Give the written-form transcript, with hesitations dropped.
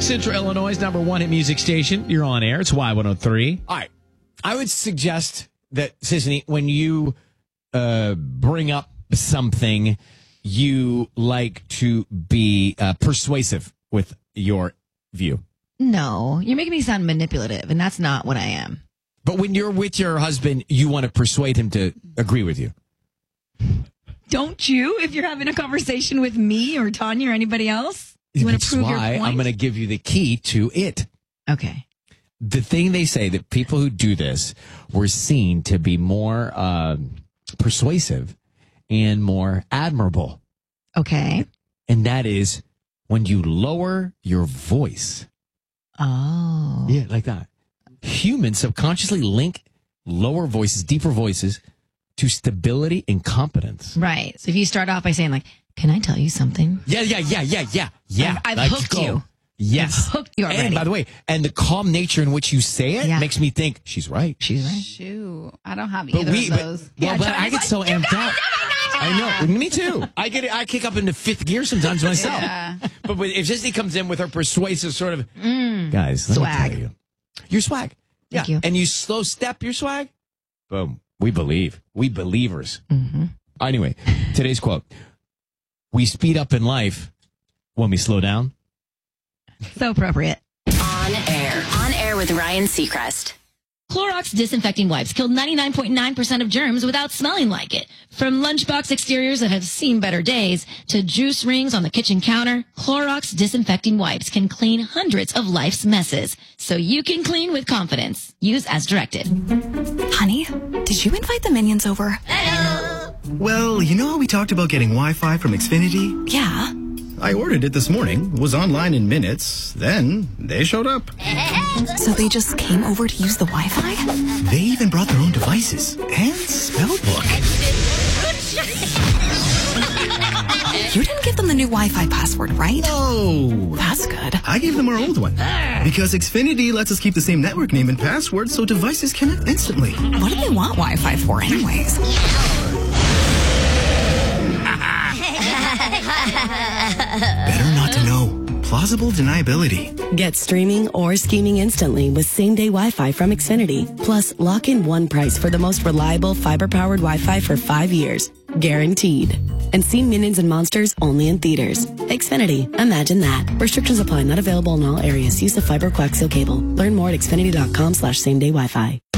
Central Illinois' #1 hit music station. You're on air. It's Y103. All right. I would suggest that, Sisney, when you bring up something, you like to be persuasive with your view. No, you're making me sound manipulative, and that's not what I am. But when you're with your husband, you want to persuade him to agree with you. Don't you? If you're having a conversation with me or Tanya or anybody else, you want to That's prove your why point? I'm going to give you the key to it. Okay. The thing they say that people who do this were seen to be more persuasive and more admirable. Okay. And that is when you lower your voice. Oh. Yeah, like that. Humans subconsciously link lower voices, deeper voices, to stability and competence. Right. So if you start off by saying, like, can I tell you something? Yeah. I've Let's hooked go. you. Yes. I've hooked you already. And by the way, and the calm nature in which you say it makes me think she's right. She's right. Shoot, I don't have either of those. But I get so amped up. I know. Me too. I kick up into fifth gear sometimes myself. Yeah. But if Sisney comes in with her persuasive sort of, guys, let swag. me tell you. Your swag. Thank yeah. you. And you slow step your swag. Boom. We believe. We believers. Mm-hmm. Anyway, today's quote. We speed up in life when we slow down. So appropriate. On air with Ryan Seacrest. Clorox disinfecting wipes killed 99.9% of germs without smelling like it. From lunchbox exteriors that have seen better days to juice rings on the kitchen counter, Clorox disinfecting wipes can clean hundreds of life's messes. So you can clean with confidence. Use as directed. Honey, did you invite the minions over? Well, you know how we talked about getting Wi-Fi from Xfinity? Yeah. I ordered it this morning, was online in minutes, then they showed up. So they just came over to use the Wi-Fi? They even brought their own devices and spell book. You didn't give them the new Wi-Fi password, right? No. That's good. I gave them our old one. Because Xfinity lets us keep the same network name and password so devices connect instantly. What do they want Wi-Fi for anyways? Better not to know. Plausible deniability. Get streaming or scheming instantly with same-day Wi-Fi from Xfinity. Plus, lock in one price for the most reliable fiber-powered Wi-Fi for 5 years. Guaranteed. And see Minions and Monsters only in theaters. Xfinity. Imagine that. Restrictions apply. Not available in all areas. Use of fiber coaxial cable. Learn more at xfinity.com/same-day Wi-Fi.